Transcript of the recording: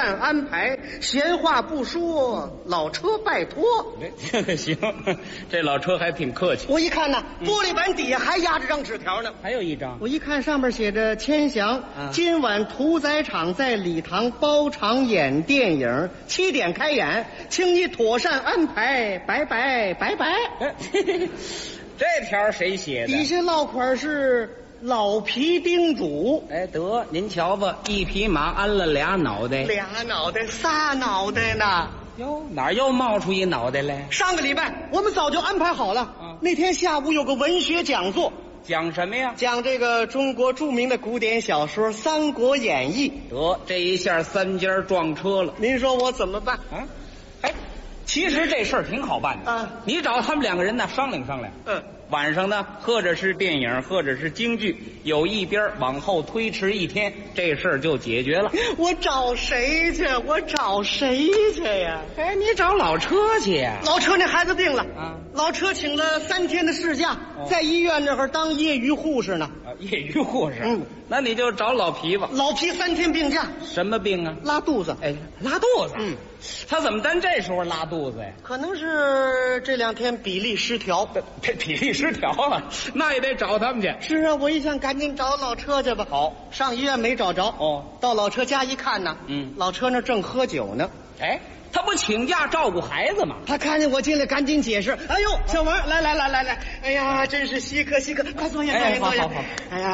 善安排，闲话不说，老车拜托。 行，这老车还挺客气。 我一看呢，玻璃板底下还压着张纸条呢。 还有一张， 我一看上面写着千祥，今晚屠宰场在礼堂包场演电影，7点开演，请你妥善安排，拜拜拜拜。 这条谁写的？ 底下落款是老皮叮嘱。 哎，得您瞧吧，一匹马安了俩脑袋， 俩脑袋仨脑袋呢。 哟，哪儿又冒出一脑袋来？ 上个礼拜我们早就安排好了，那天下午有个文学讲座， 讲什么呀？ 讲这个中国著名的古典小说《三国演义》。 得，这一下3家撞车了。 您说我怎么办啊？哎，其实这事儿挺好办的啊， 你找他们2个人呢商量商量。晚上呢，或者是电影，或者是京剧，有一边往后推迟1天，这事儿就解决了。 我找谁去？我找谁去呀？ 哎，你找老车去呀？ 老车那孩子病了啊， 老车请了3天的事假，在医院那会儿当业余护士呢。 业余护士。那你就找老皮吧。 老皮3天病假。 什么病啊？ 拉肚子。 哎，拉肚子。他怎么单这时候拉肚子呀？ 可能是这2天比例失调。 这比例失调了，那也得找他们去。 是啊，我一想赶紧找老车去吧。 好， 上医院没找着。到老车家一看呢，老车那正喝酒呢。 哎，他不请假照顾孩子吗？ 他看见我进来，赶紧解释。哎呦，小王，来，哎呀，真是稀客，快坐下，快坐下。哎呀。